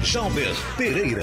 Jalber Pereira.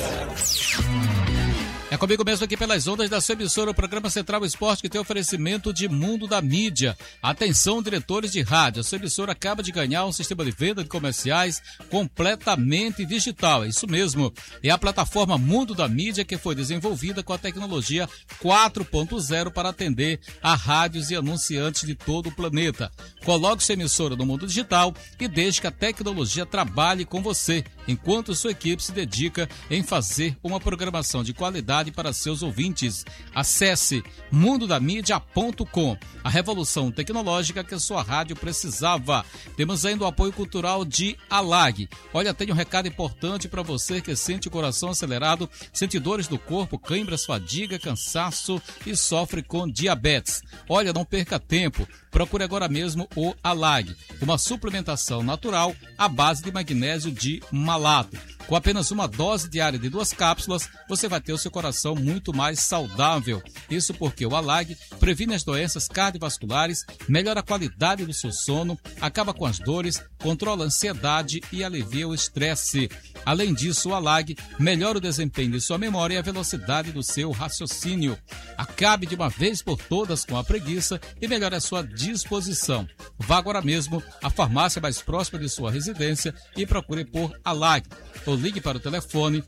É comigo mesmo aqui pelas ondas da sua emissora, o programa Central Esporte, que tem oferecimento de Mundo da Mídia. Atenção, diretores de rádio, a sua emissora acaba de ganhar um sistema de venda de comerciais completamente digital. É isso mesmo, é a plataforma Mundo da Mídia, que foi desenvolvida com a tecnologia 4.0 para atender a rádios e anunciantes de todo o planeta. Coloque sua emissora no mundo digital e deixe que a tecnologia trabalhe com você, enquanto sua equipe se dedica em fazer uma programação de qualidade para seus ouvintes. Acesse mundodamídia.com, a revolução tecnológica que a sua rádio precisava. Temos ainda o apoio cultural de Alag. Olha, tem um recado importante para você que sente o coração acelerado, sente dores do corpo, câimbras, fadiga, cansaço e sofre com diabetes. Olha, não perca tempo. Procure agora mesmo o Alag, uma suplementação natural à base de magnésio de malato. Com apenas uma dose diária de 2 cápsulas, você vai ter o seu coração muito mais saudável. Isso porque o Alag previne as doenças cardiovasculares, melhora a qualidade do seu sono, acaba com as dores, controla a ansiedade e alivia o estresse. Além disso, o Alag melhora o desempenho de sua memória e a velocidade do seu raciocínio. Acabe de uma vez por todas com a preguiça e melhore a sua disposição. Vá agora mesmo à farmácia mais próxima de sua residência e procure por Alag. Ou ligue para o telefone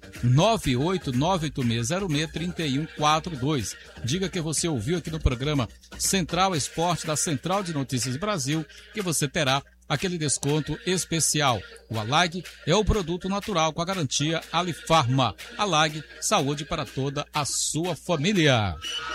98986063142. Diga que você ouviu aqui no programa Central Esporte da Central de Notícias Brasil, que você terá aquele desconto especial. O Alag é o produto natural com a garantia Alifarma. Alag, saúde para toda a sua família.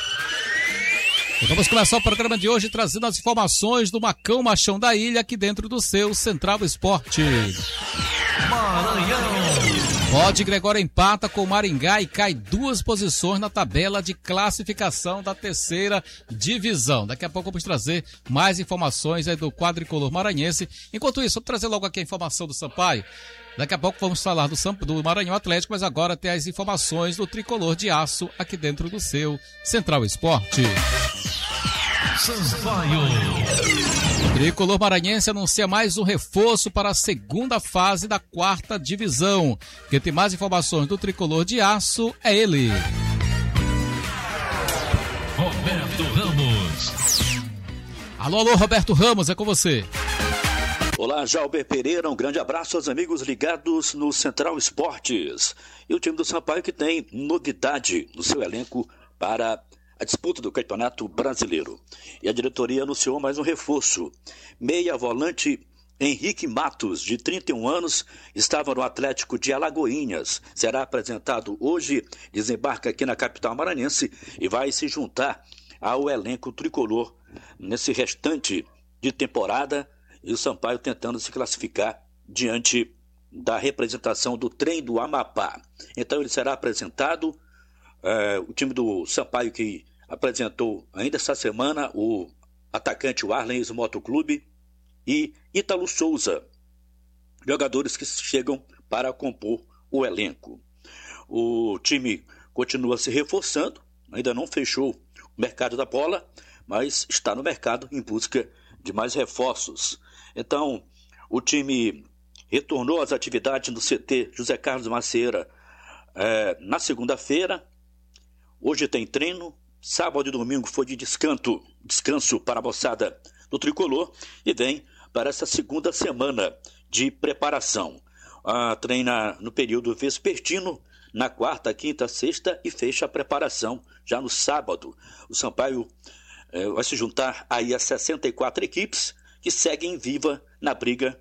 E vamos começar o programa de hoje trazendo as informações do Macão Machão da Ilha aqui dentro do seu Central Esporte. Maranhão. Bode Gregório empata com Maringá e cai 2 posições na tabela de classificação da 3ª divisão. Daqui a pouco vamos trazer mais informações aí do quadricolor maranhense. Enquanto isso, vou trazer logo aqui a informação do Sampaio. Daqui a pouco vamos falar do Maranhão Atlético, mas agora tem as informações do tricolor de aço aqui dentro do seu Central Esporte. Sampaio. O tricolor maranhense anuncia mais um reforço para a 2ª fase da 4ª divisão. Quem tem mais informações do tricolor de aço é ele. Roberto Ramos. Alô, Roberto Ramos, é com você. Olá, Jalber Pereira, um grande abraço aos amigos ligados no Central Esportes. E o time do Sampaio que tem novidade no seu elenco para a disputa do Campeonato Brasileiro. E a diretoria anunciou mais um reforço. Meia volante Henrique Matos, de 31 anos, estava no Atlético de Alagoinhas. Será apresentado hoje, desembarca aqui na capital maranhense e vai se juntar ao elenco tricolor nesse restante de temporada. E o Sampaio tentando se classificar diante da representação do Trem do Amapá. Então ele será apresentado, o time do Sampaio que apresentou ainda essa semana o atacante Arlen Motoclube e Ítalo Souza, jogadores que chegam para compor o elenco. O time continua se reforçando, ainda não fechou o mercado da bola, mas está no mercado em busca de mais reforços. Então, o time retornou às atividades no CT José Carlos Macieira na segunda-feira. Hoje tem treino. Sábado e domingo foi de descanso para a moçada do tricolor e vem para essa 2ª semana de preparação. Treina no período vespertino, na quarta, quinta, sexta e fecha a preparação já no sábado. O Sampaio vai se juntar aí a 64 equipes que seguem viva na briga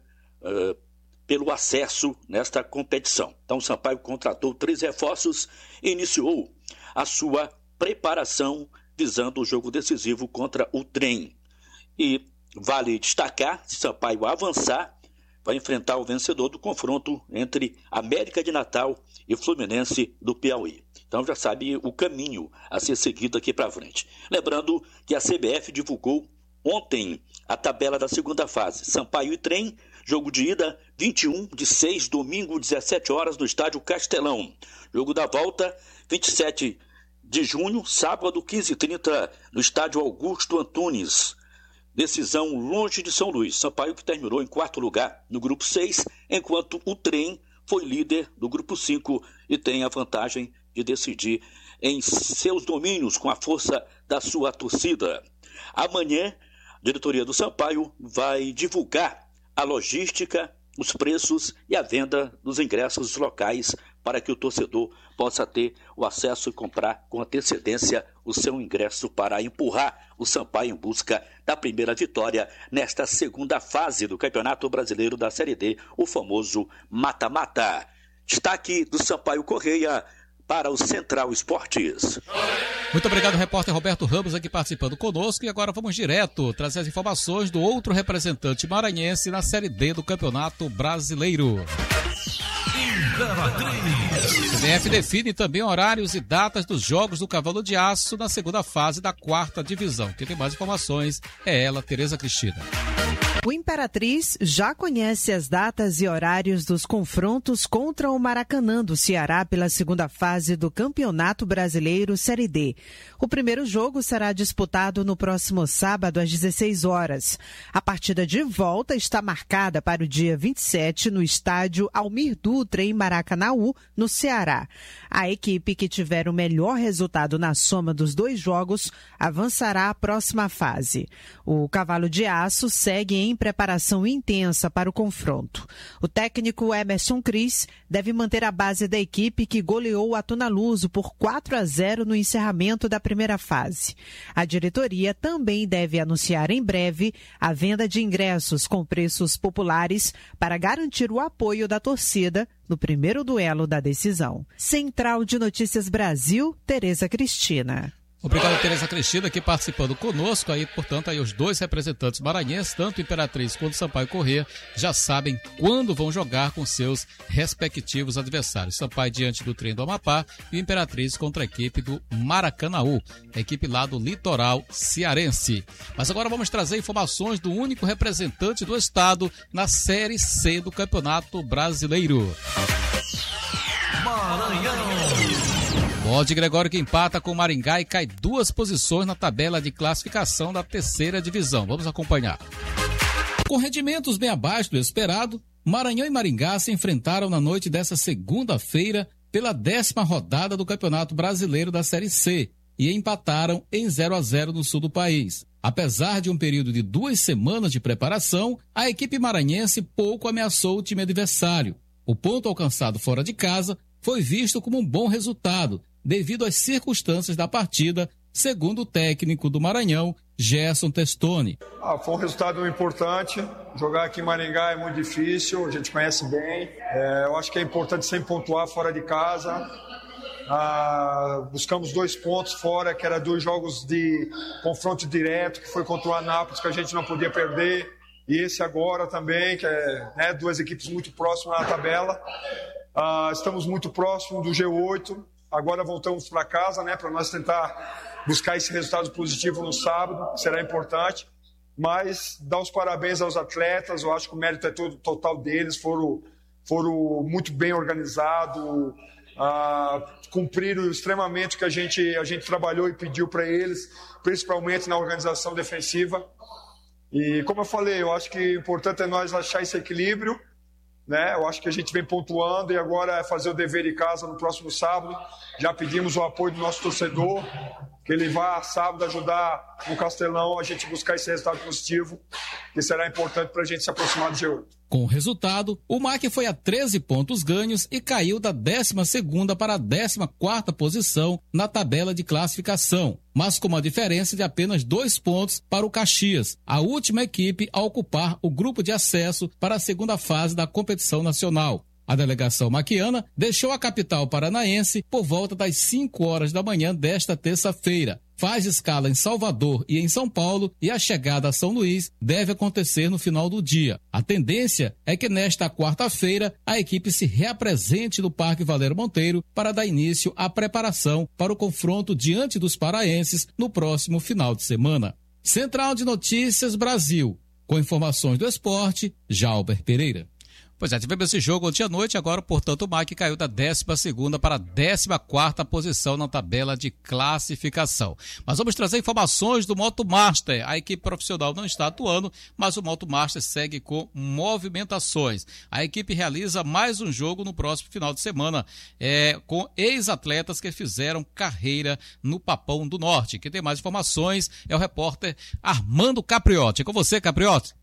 pelo acesso nesta competição. Então o Sampaio contratou 3 reforços e iniciou a sua preparação visando o jogo decisivo contra o Trem. E vale destacar, se Sampaio avançar, vai enfrentar o vencedor do confronto entre América de Natal e Fluminense do Piauí. Então já sabe o caminho a ser seguido aqui para frente. Lembrando que a CBF divulgou ontem a tabela da 2ª fase. Sampaio e Trem, jogo de ida 21/6, domingo 17 horas no estádio Castelão. Jogo da volta 27 de junho, sábado 15h30 no estádio Augusto Antunes. Decisão longe de São Luís. Sampaio que terminou em 4º lugar no grupo 6, enquanto o Trem foi líder do Grupo 5 e tem a vantagem de decidir em seus domínios com a força da sua torcida. Amanhã, a diretoria do Sampaio vai divulgar a logística, os preços e a venda dos ingressos locais para que o torcedor possa ter o acesso e comprar com antecedência o seu ingresso para empurrar o Sampaio em busca da primeira vitória nesta segunda fase do Campeonato Brasileiro da Série D, o famoso mata-mata. Destaque do Sampaio Correia para o Central Esportes. Muito obrigado, repórter Roberto Ramos, aqui participando conosco. E agora vamos direto trazer as informações do outro representante maranhense na Série D do Campeonato Brasileiro. O CBF define também horários e datas dos jogos do Cavalo de Aço na segunda fase da 4ª divisão. Quem tem mais informações é ela, Tereza Cristina. O Imperatriz já conhece as datas e horários dos confrontos contra o Maracanã do Ceará pela segunda fase do Campeonato Brasileiro Série D. O primeiro jogo será disputado no próximo sábado às 16 horas. A partida de volta está marcada para o dia 27 no estádio Almir Dutra, em Maracanaú, no Ceará. A equipe que tiver o melhor resultado na soma dos 2 jogos avançará à próxima fase. O Cavalo de Aço segue em preparação intensa para o confronto. O técnico Emerson Cris deve manter a base da equipe que goleou o Atunaluso por 4-0 no encerramento da primeira fase. A diretoria também deve anunciar em breve a venda de ingressos com preços populares para garantir o apoio da torcida no primeiro duelo da decisão. Central de Notícias Brasil, Tereza Cristina. Obrigado, Tereza Cristina, aqui participando conosco. Aí, portanto, aí os 2 representantes maranhenses, tanto Imperatriz quanto Sampaio Corrêa, já sabem quando vão jogar com seus respectivos adversários. Sampaio diante do Trem do Amapá e Imperatriz contra a equipe do Maracanaú, a equipe lá do litoral cearense. Mas agora vamos trazer informações do único representante do estado na Série C do Campeonato Brasileiro. Maranhão. Bode Gregório, que empata com o Maringá e cai 2 posições na tabela de classificação da 3ª divisão. Vamos acompanhar. Com rendimentos bem abaixo do esperado, Maranhão e Maringá se enfrentaram na noite dessa segunda-feira pela 10ª rodada do Campeonato Brasileiro da Série C e empataram em 0-0 no sul do país. Apesar de um período de 2 semanas de preparação, a equipe maranhense pouco ameaçou o time adversário. O ponto alcançado fora de casa foi visto como um bom resultado, devido às circunstâncias da partida, segundo o técnico do Maranhão, Gerson Testoni. Foi um resultado importante. Jogar aqui em Maringá é muito difícil, a gente conhece bem. Eu acho que é importante sempre pontuar fora de casa. Buscamos 2 pontos fora, que era 2 jogos de confronto direto, que foi contra o Anápolis, que a gente não podia perder. E esse agora também, que é 2 equipes muito próximas na tabela. Estamos muito próximos do G8. Agora voltamos para casa, para nós tentar buscar esse resultado positivo no sábado, que será importante. Mas dar os parabéns aos atletas, eu acho que o mérito é todo total deles, foram muito bem organizados, cumpriram extremamente o que a gente trabalhou e pediu para eles, principalmente na organização defensiva. E como eu falei, eu acho que o importante é nós achar esse equilíbrio. Eu acho que a gente vem pontuando e agora é fazer o dever de casa no próximo sábado. Já pedimos o apoio do nosso torcedor, que ele vá sábado ajudar no Castelão a gente buscar esse resultado positivo, que será importante para a gente se aproximar do G8. Com o resultado, o MAC foi a 13 pontos ganhos e caiu da 12ª para a 14ª posição na tabela de classificação, mas com uma diferença de apenas 2 pontos para o Caxias, a última equipe a ocupar o grupo de acesso para a segunda fase da competição nacional. A delegação maquiana deixou a capital paranaense por volta das 5 horas da manhã desta terça-feira. Faz escala em Salvador e em São Paulo e a chegada a São Luís deve acontecer no final do dia. A tendência é que nesta quarta-feira a equipe se reapresente no Parque Valério Monteiro para dar início à preparação para o confronto diante dos paraenses no próximo final de semana. Central de Notícias Brasil. Com informações do esporte, Jalber Pereira. Pois é, tivemos esse jogo ontem à noite, agora, portanto, o MAC caiu da 12ª para a 14ª posição na tabela de classificação. Mas vamos trazer informações do Moto Master. A equipe profissional não está atuando, mas o Moto Master segue com movimentações. A equipe realiza mais um jogo no próximo final de semana, com ex-atletas que fizeram carreira no Papão do Norte. Quem tem mais informações é o repórter Armando Capriotti. É com você, Capriotti.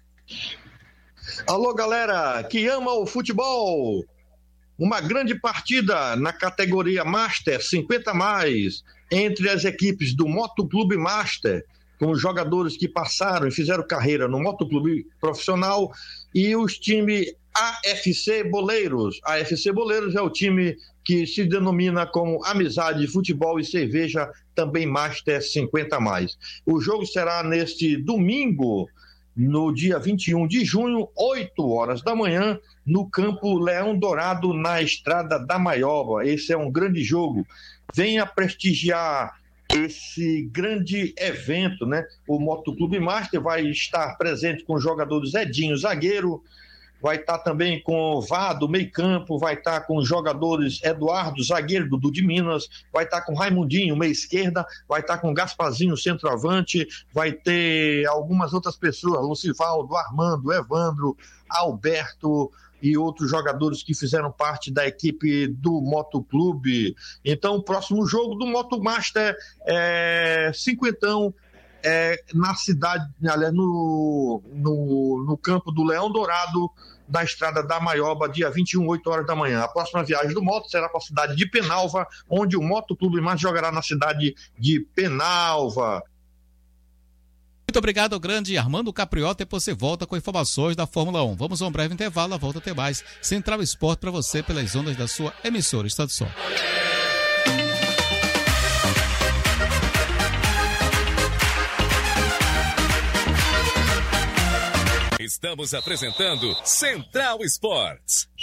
Alô, galera que ama o futebol. Uma grande partida na categoria Master 50+, entre as equipes do Motoclube Master, com os jogadores que passaram e fizeram carreira no Motoclube Profissional, e os times AFC Boleiros. A AFC Boleiros é o time que se denomina como Amizade, Futebol e Cerveja, também Master 50+. O jogo será neste domingo, no dia 21 de junho, 8 horas da manhã, no campo Leão Dourado, na Estrada da Maioba. Esse é um grande jogo. Venha prestigiar esse grande evento, né? O Motoclube Master vai estar presente com os jogadores Edinho, zagueiro, vai estar também com Vado, meio campo, vai estar com os jogadores Eduardo, zagueiro, Dudu de Minas, vai estar com Raimundinho, meia esquerda, vai estar com Gasparzinho, centroavante, vai ter algumas outras pessoas, Lucivaldo, Armando, Evandro, Alberto e outros jogadores que fizeram parte da equipe do Motoclube. Então, o próximo jogo do Moto Master é cinquentão, na cidade, aliás, no campo do Leão Dourado, na Estrada da Maioba, dia 21, 8 horas da manhã. A próxima viagem do Moto será para a cidade de Penalva, onde o Motoclube Mais jogará na cidade de Penalva. Muito obrigado ao grande Armando Capriotti, e você volta com informações da Fórmula 1. Vamos a um breve intervalo, a volta a ter mais Central Esporte para você pelas ondas da sua emissora Estado Sol. Estamos apresentando Central Esportes.